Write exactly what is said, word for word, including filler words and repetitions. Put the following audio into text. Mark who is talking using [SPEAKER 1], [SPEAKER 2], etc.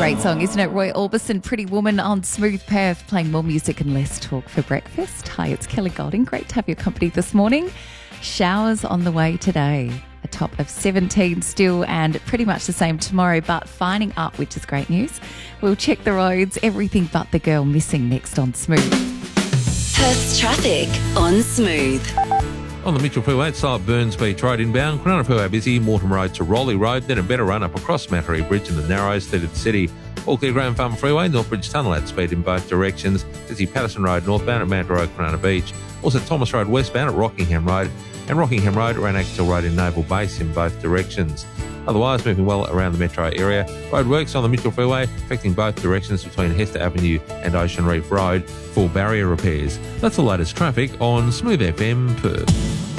[SPEAKER 1] Great song, isn't it? Roy Orbison, Pretty Woman on Smooth Perth, playing more music and less talk for breakfast. Hi, it's Kelly Golding. Great to have your company this morning. Showers on the way today. A top of seventeen still and pretty much the same tomorrow, but fining up, which is great news. We'll check the roads, everything but the girl missing next on Smooth.
[SPEAKER 2] Perth's traffic on Smooth.
[SPEAKER 3] On the Mitchell Freeway, it's slow at Burns Beach Road inbound. Cronulla Freeway busy, Mortimer Road to Raleigh Road, then a better run up across Mattery Bridge in the Narrows through to the city. All clear Graham Farm Freeway, Northbridge Tunnel at speed in both directions. Busy Patterson Road northbound at Mount Road, Cronulla Beach. Also Thomas Road westbound at Rockingham Road and Rockingham Road around Axtell Road in Naval Base in both directions. Otherwise, moving well around the metro area. Roadworks on the Mitchell Freeway affecting both directions between Hester Avenue and Ocean Reef Road. Full barrier repairs. That's the latest traffic on Smooth F M Perth.